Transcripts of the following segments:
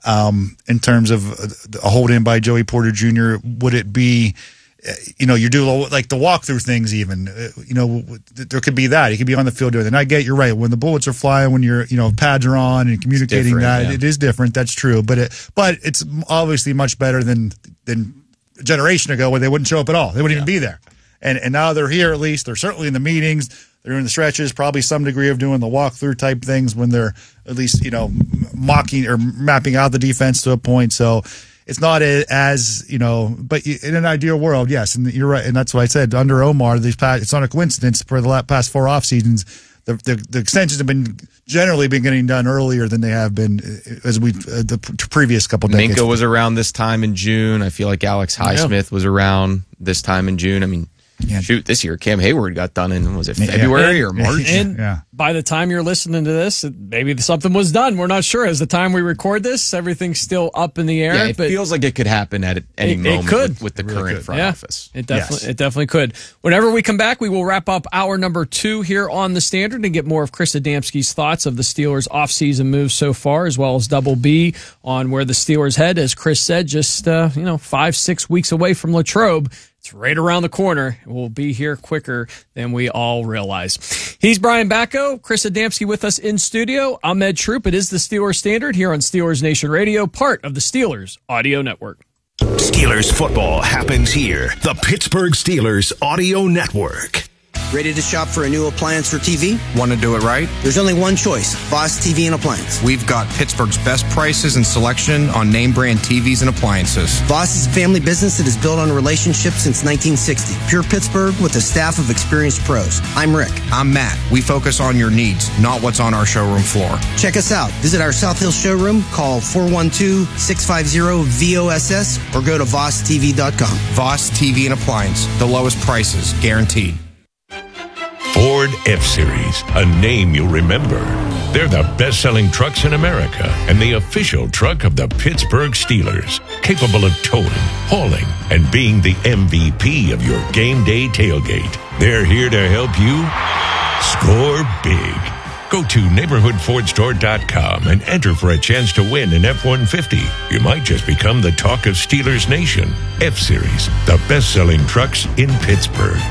in terms of a hold in by Joey Porter Jr.? Would it be, you do like the walkthrough things even, there could be that. He could be on the field doing it. And I get, you're right. When the bullets are flying, when you're, pads are on and communicating that, yeah. It is different. That's true. But it's obviously much better than a generation ago where they wouldn't show up at all. They wouldn't even be there. And now they're here at least. They're certainly in the meetings. They're in the stretches, probably some degree of doing the walkthrough type things when they're at least, mocking or mapping out the defense to a point. So it's not as, but in an ideal world, yes. And you're right. And that's what I said. Under Omar, it's not a coincidence for the past 4 off seasons. The extensions have been generally getting done earlier than they have been the previous couple decades. Minka was around this time in June. I feel like Alex Highsmith was around this time in June. I mean, this year Cam Hayward got done in, was it February or March? And by the time you're listening to this, maybe something was done. We're not sure. As the time we record this, everything's still up in the air. Yeah, it feels like it could happen at any moment. It could. With the current front office. It definitely could. Whenever we come back, we will wrap up hour number 2 here on The Standard and get more of Chris Adamski's thoughts of the Steelers' offseason moves so far, as well as Double B on where the Steelers head. As Chris said, just 5-6 weeks away from Latrobe. It's right around the corner. We'll be here quicker than we all realize. He's Brian Bacco, Chris Adamski with us in studio. I'm Ed Troop. It is the Steelers Standard here on Steelers Nation Radio, part of the Steelers Audio Network. Steelers football happens here. The Pittsburgh Steelers Audio Network. Ready to shop for a new appliance for TV? Want to do it right? There's only one choice, Voss TV and Appliance. We've got Pittsburgh's best prices and selection on name brand TVs and appliances. Voss is a family business that has built on relationships since 1960. Pure Pittsburgh with a staff of experienced pros. I'm Rick. I'm Matt. We focus on your needs, not what's on our showroom floor. Check us out. Visit our South Hill showroom, call 412-650-VOSS, or go to VossTV.com. Voss TV and Appliance, the lowest prices, guaranteed. Ford F-Series, a name you'll remember. They're the best-selling trucks in America and the official truck of the Pittsburgh Steelers, capable of towing, hauling, and being the MVP of your game day tailgate. They're here to help you score big. Go to neighborhoodfordstore.com and enter for a chance to win an F-150. You might just become the talk of Steelers Nation. F-Series, the best-selling trucks in Pittsburgh.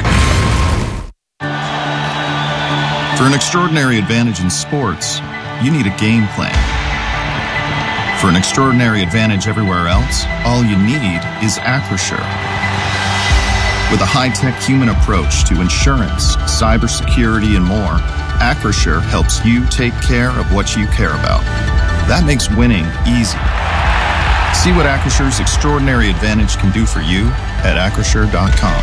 For an extraordinary advantage in sports, you need a game plan. For an extraordinary advantage everywhere else, all you need is Acrisure. With a high-tech human approach to insurance, cybersecurity, and more, Acrisure helps you take care of what you care about. That makes winning easy. See what Acrisure's extraordinary advantage can do for you at Acrisure.com.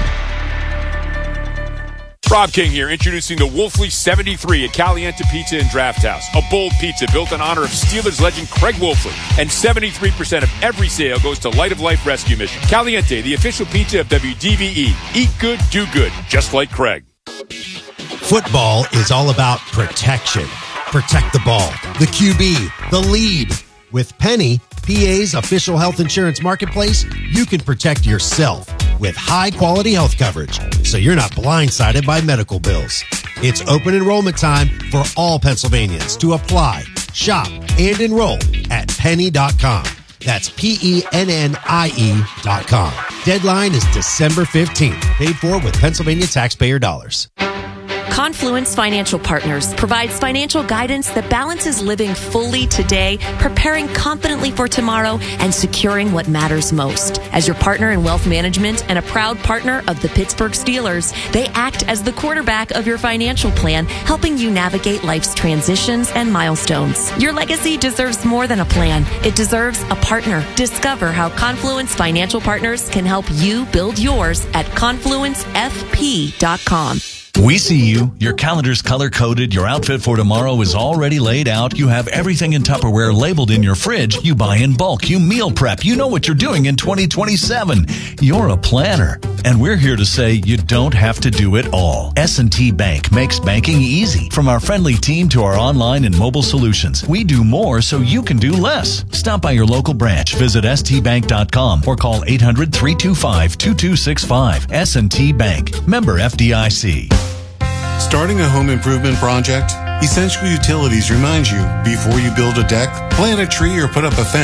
Rob King here, introducing the Wolfley 73 at Caliente Pizza and Draft House. A bold pizza built in honor of Steelers legend Craig Wolfley. And 73% of every sale goes to Light of Life Rescue Mission. Caliente, the official pizza of WDVE. Eat good, do good, just like Craig. Football is all about protection. Protect the ball, the QB, the lead. With Penny, PA's official health insurance marketplace, you can protect yourself with high-quality health coverage, so you're not blindsided by medical bills. It's open enrollment time for all Pennsylvanians to apply, shop, and enroll at penny.com. That's PENNIE.com. Deadline is December 15th. Paid for with Pennsylvania taxpayer dollars. Confluence Financial Partners provides financial guidance that balances living fully today, preparing confidently for tomorrow, and securing what matters most. As your partner in wealth management and a proud partner of the Pittsburgh Steelers, they act as the quarterback of your financial plan, helping you navigate life's transitions and milestones. Your legacy deserves more than a plan. It deserves a partner. Discover how Confluence Financial Partners can help you build yours at confluencefp.com. We see you. Your calendar's color-coded. Your outfit for tomorrow is already laid out. You have everything in Tupperware labeled in your fridge. You buy in bulk. You meal prep. You know what you're doing in 2027. You're a planner. And we're here to say you don't have to do it all. S&T Bank makes banking easy. From our friendly team to our online and mobile solutions, we do more so you can do less. Stop by your local branch. Visit stbank.com or call 800-325-2265. S&T Bank. Member FDIC. Starting a home improvement project? Essential Utilities reminds you, before you build a deck, plant a tree, or put up a fence,